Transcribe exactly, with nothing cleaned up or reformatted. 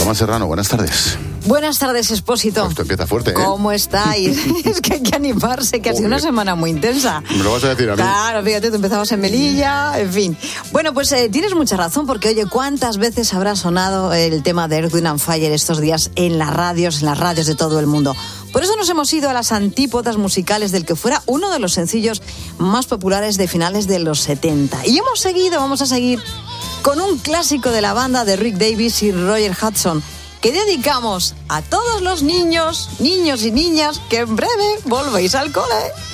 Paloma Serrano, buenas tardes. Buenas tardes, Expósito. Esto empieza fuerte, ¿eh? ¿Cómo estáis? Es que hay que animarse, que ha sido una semana muy intensa. ¿Me lo vas a decir a mí? Claro, fíjate, tú empezabas en Melilla, en fin. Bueno, pues eh, tienes mucha razón, porque oye, ¿cuántas veces habrá sonado el tema de Earth, Wind and Fire estos días en las radios, en las radios de todo el mundo? Por eso nos hemos ido a las antípodas musicales del que fuera uno de los sencillos más populares de finales de los setenta. Y hemos seguido, vamos a seguir con un clásico de la banda de Rick Davies y Roger Hudson, que dedicamos a todos los niños, niños y niñas que en breve volvéis al cole.